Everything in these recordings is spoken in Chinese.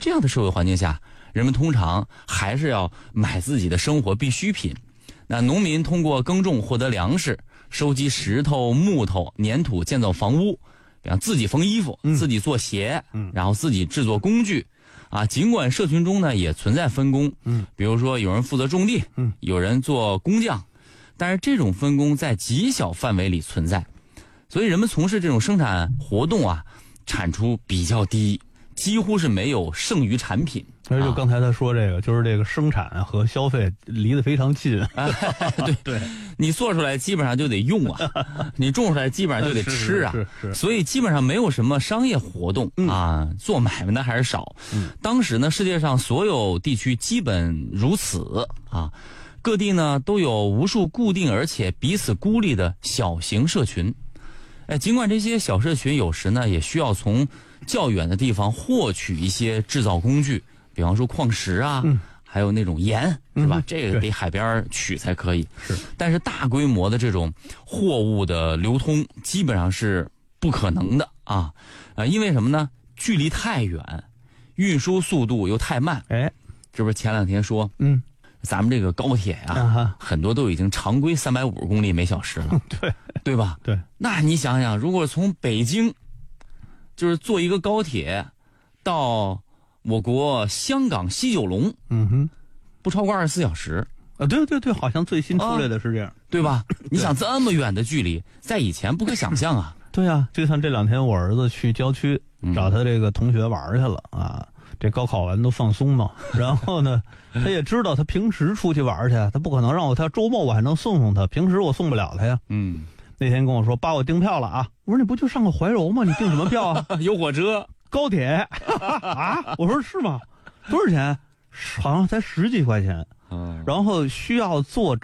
这样的社会环境下，人们通常还是要买自己的生活必需品。那农民通过耕种获得粮食，收集石头、木头、粘土建造房屋，比方自己缝衣服，自己做鞋，然后自己制作工具。尽管社群中呢也存在分工，比如说有人负责种地，有人做工匠，但是这种分工在极小范围里存在，所以人们从事这种生产活动产出比较低，几乎是没有剩余产品。 而就刚才他说这个，就是这个生产和消费离得非常近。 对，你做出来基本上就得用你种出来基本上就得吃是所以基本上没有什么商业活动做买卖的还是少。当时呢，世界上所有地区基本如此各地呢都有无数固定而且彼此孤立的小型社群。尽管这些小社群有时呢也需要从较远的地方获取一些制造工具，比方说矿石还有那种盐，是吧？这个得海边取才可以。但是大规模的这种货物的流通基本上是不可能的因为什么呢？距离太远，运输速度又太慢。这不是前两天说咱们这个高铁很多都已经常规350公里每小时了，对吧？ 对。 那你想想，如果从北京就是坐一个高铁到我国香港西九龙，不超过24小时对，好像最新出来的是这样， 对吧？你想这么远的距离，在以前不可想象对啊，就像这两天我儿子去郊区找他这个同学玩去了这高考完都放松嘛，然后呢，他也知道他平时出去玩去，他不可能让他周末我还能送他，平时我送不了他呀。那天跟我说，爸，我订票了我说你不就上个怀柔吗？你订什么票有火车、 高铁我说是吗？多少钱？好像才10几块钱。然后只需要坐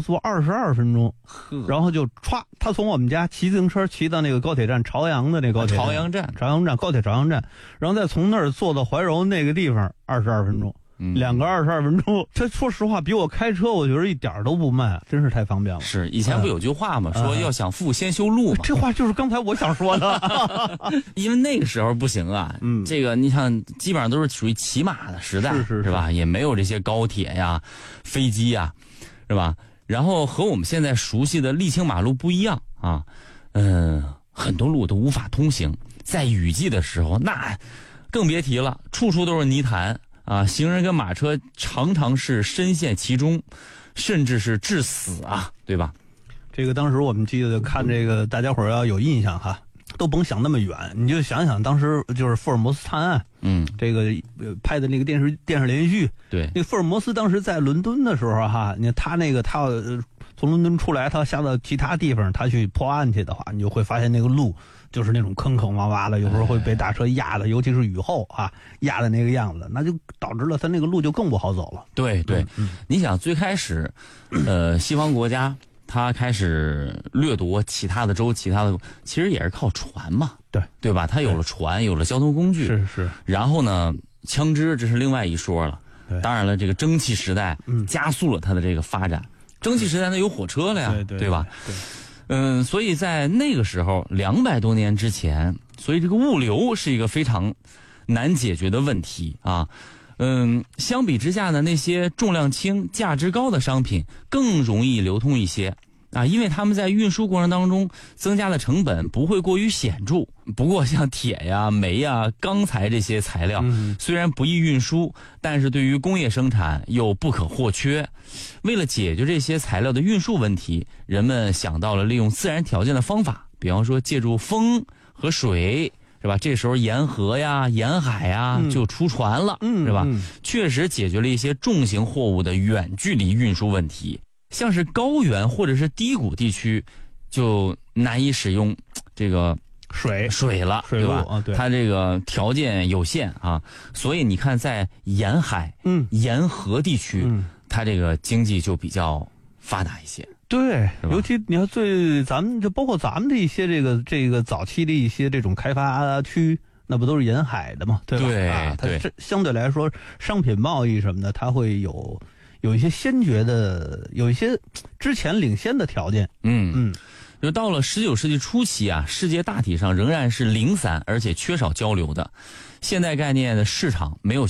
22分钟，然后就歘，他从我们家骑自行车骑到那个高铁站朝阳的那高铁站，高铁朝阳站，然后再从那儿坐到怀柔那个地方22分钟。2个22分钟，他说实话比我开车我觉得一点都不慢，真是太方便了。 是以前不有句话吗？说要想富先修路嘛。 这话就是刚才我想说的。 因为那个时候不行这个你想基本上都是属于骑马的时代，是吧？也没有这些高铁飞机是吧？然后和我们现在熟悉的沥青马路不一样很多路都无法通行，在雨季的时候那更别提了，处处都是泥潭行人跟马车常常是深陷其中，甚至是致死对吧？ 这个当时我们记得看这个，大家伙要有印象都甭想那么远，你就想想当时就是福尔摩斯探案，这个拍的那个电视连续剧， 对， 那福尔摩斯当时在伦敦的时候你看他要从伦敦出来，他下到其他地方，他去破案去的话，你就会发现那个路就是那种坑坑洼洼的，有时候会被大车压的，尤其是雨后压的那个样子，那就导致了他那个路就更不好走了。 对，你想最开始，西方国家他开始掠夺其他的州，其实也是靠船嘛，对吧？他有了船，有了交通工具， 是。然后呢，枪支这是另外一说了。当然了，这个蒸汽时代加速了它的这个发展。蒸汽时代它有火车了呀，对吧？对。所以在那个时候200多年之前，所以这个物流是一个非常难解决的问题相比之下呢，那些重量轻、价值高的商品更容易流通一些因为他们在运输过程当中增加的成本不会过于显著。不过像铁煤钢材这些材料虽然不易运输，但是对于工业生产又不可或缺。为了解决这些材料的运输问题，人们想到了利用自然条件的方法，比方说借助风和水，是吧？这时候沿河沿海就出船了，是吧？确实解决了一些重型货物的远距离运输问题。像是高原或者是低谷地区，就难以使用这个水了，对吧？它这个条件有限所以你看，在沿海、沿河地区，它这个经济就比较发达一些。 对，尤其你要咱们就包括咱们的一些这个早期的一些这种开发区，那不都是沿海的嘛，对吧？它相对来说商品贸易什么的，它会有一些先决的，有一些之前领先的条件。 就到了19世纪初期世界大体上仍然是零散而且缺少交流的。现代概念的市场没有